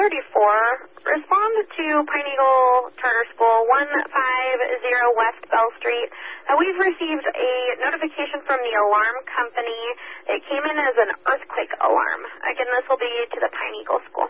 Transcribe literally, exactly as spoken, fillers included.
thirty-four, respond to Pine Eagle Charter School, one fifty West Bell Street. Uh, we've received a notification from the alarm company. It came in as an earthquake alarm. Again, this will be to the Pine Eagle School.